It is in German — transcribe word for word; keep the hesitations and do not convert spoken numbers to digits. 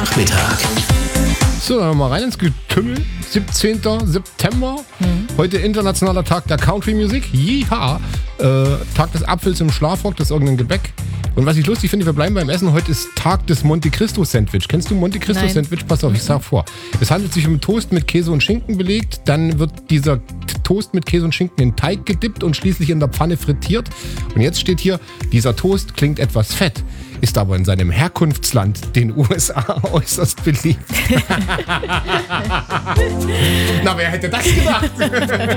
Nachmittag. So, dann mal rein ins Getümmel. siebzehnten September. Mhm. Heute internationaler Tag der Country Music. Jiha. Äh, Tag des Apfels im Schlafrock, das ist irgendein Gebäck. Und was ich lustig finde, wir bleiben beim Essen. Heute ist Tag des Monte Cristo Sandwich. Kennst du Monte Cristo Nein. Sandwich? Pass auf, ich sag vor. Es handelt sich um Toast mit Käse und Schinken belegt. Dann wird dieser Toast mit Käse und Schinken in Teig gedippt und schließlich in der Pfanne frittiert. Und jetzt steht hier, dieser Toast klingt etwas fett, ist aber in seinem Herkunftsland, den U S A, äußerst beliebt. Na, wer hätte das gedacht?